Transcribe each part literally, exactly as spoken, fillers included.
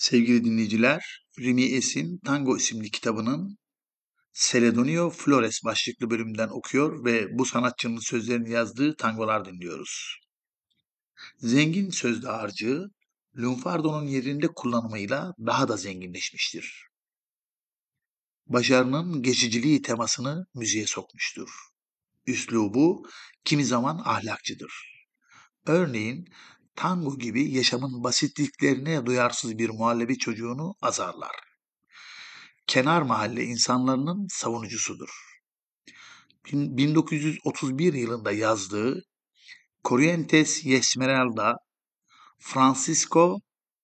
Sevgili dinleyiciler, Rimi Es'in Tango isimli kitabının Celedonio Flores başlıklı bölümünden okuyor ve bu sanatçının sözlerini yazdığı tangolar dinliyoruz. Zengin söz dağarcığı, lunfardo'nun yerinde kullanımıyla daha da zenginleşmiştir. Başarının geçiciliği temasını müziğe sokmuştur. Üslubu kimi zaman ahlakçıdır. Örneğin tango gibi yaşamın basitliklerine duyarsız bir muhallebi çocuğunu azarlar. Kenar mahalle insanlarının savunucusudur. bin dokuz yüz otuz bir yılında yazdığı Corrientes y Esmeralda, Francisco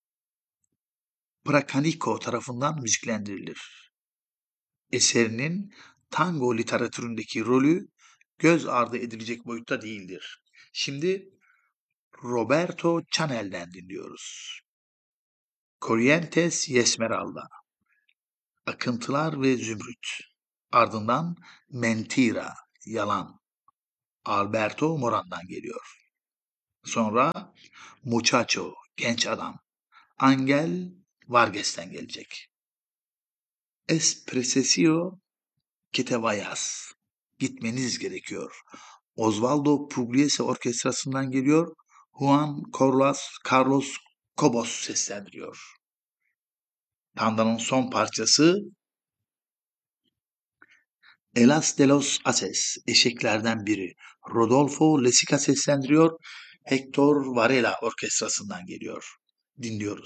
Pracanico tarafından müziklendirilir. Eserinin tango literatüründeki rolü göz ardı edilecek boyutta değildir. Şimdi Roberto Chanel'den dinliyoruz. Corrientes y Esmeralda, Akıntılar ve Zümrüt. Ardından Mentira, Yalan, Alberto Moran'dan geliyor. Sonra Muchacho, Genç Adam, Angel Vargas'ten gelecek. Es preciso que te vayas, gitmeniz gerekiyor. Osvaldo Pugliese orkestrasından geliyor. Juan Carlos, Carlos Cobos seslendiriyor. Tandanın son parçası Elas de los Ases, eşeklerden biri. Rodolfo Lesica seslendiriyor. Hector Varela orkestrasından geliyor. Dinliyoruz.